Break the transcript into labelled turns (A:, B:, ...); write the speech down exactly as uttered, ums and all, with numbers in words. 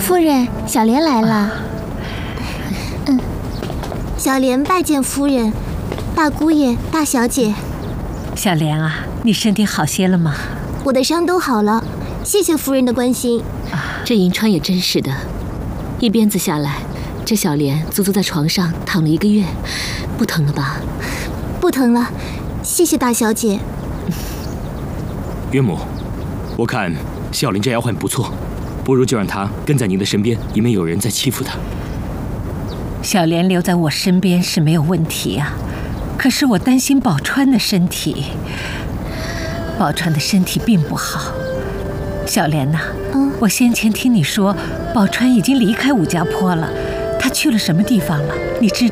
A: 夫人，小莲来了。啊、
B: 嗯，小莲拜见夫人、大姑爷、大小姐。
C: 小莲啊，你身体好些了吗？
B: 我的伤都好了，谢谢夫人的关心。
D: 啊、这银川也真是的，一鞭子下来，这小莲足足在床上躺了一个月，不疼了吧？
B: 不疼了，谢谢大小姐。
E: 岳母，我看小莲这丫鬟不错，不如就让她跟在您的身边，以免有人再欺负她。
C: 小莲留在我身边是没有问题啊，可是我担心宝钏的身体。宝钏的身体并不好。小莲呐、啊，嗯，我先前听你说，宝钏已经离开武家坡了，她去了什么地方了？你知